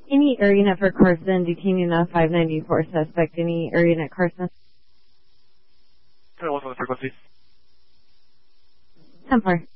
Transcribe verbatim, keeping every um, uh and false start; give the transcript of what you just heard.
Any area net for Carson, detaining a five ninety-four suspect. Any area net Carson? What's on the frequency? ten four.